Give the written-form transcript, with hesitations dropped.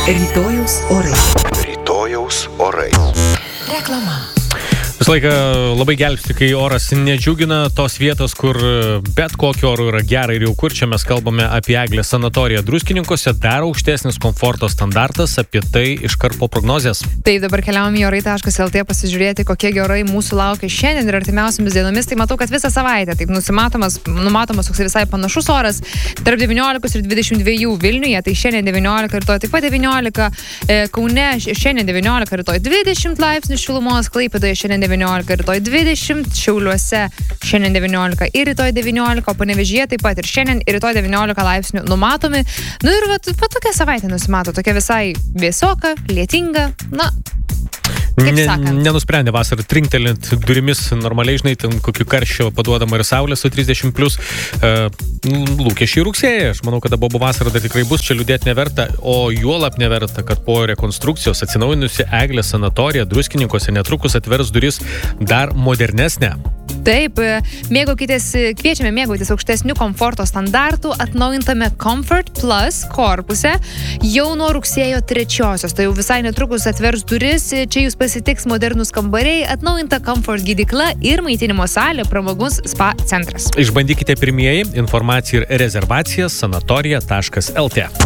Rytojaus orai. Rytojaus orai. Reklama. Visą laiką labai gelbsti, kai oras nedžiugina tos vietos, kur bet kokio oro yra gera ir jau kur. Čia mes kalbame apie Eglės sanatoriją Druskininkuose, dar aukštesnis komforto standartas, apie tai iškart po prognozės. Taip, dabar keliaujame į orai.lt pasižiūrėti, kokie orai mūsų laukia šiandien ir artimiausiamis dienomis. Tai matau, kad visą savaitę taip numatomas toks visai panašus oras tarp 19 ir 22 Vilniuje, tai šiandien 19, rytoj taip pat 19, Kaune šiandien 19, rytoj 20 laipsnių šilumos, Klaipėdoje šiandien 19, rytoj 20, Šiauliuose šiandien 19 ir rytoj 19, o Panevėžyje taip pat ir šiandien ir rytoj 19 laipsnių numatomi. Nu ir va tokia savaitė nusimato, tokia visai vėsoka, lietinga, na, kaip sakant. Nenusprendė vasarą trinktelint durimis normaliai, žinai, ten kokiu karščio paduodama ir saulė su 30+. Lūkesčiai rugsėjai. Aš manau, kad bobų vasara dar tikrai bus, čia liūdėti neverta, o juolap neverta, kad po rekonstrukcijos atsinaujinusi Eglės sanatorija Druskininkuose netrukus atvers duris dar modernesnę. Taip, kviečiame mėgautis aukštesnių komforto standartų atnaujintame Comfort Plus korpuse jau nuo rugsėjo 3-osios. Tai jau visai netrukus atvers duris, čia jūs pasitiks modernus kambariai, atnaujinta Comfort gydykla ir maitinimo salė, pramogus spa centras. Išbandykite pirmieji, informaciją ir rezervacijas sanatorija.lt.